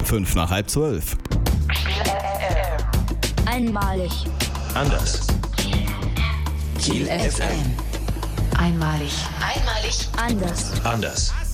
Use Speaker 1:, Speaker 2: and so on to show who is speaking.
Speaker 1: 5 nach halb 12.
Speaker 2: Einmalig.
Speaker 3: Anders.
Speaker 4: Kiel FM. Einmalig.
Speaker 2: Einmalig. Anders.
Speaker 3: Anders.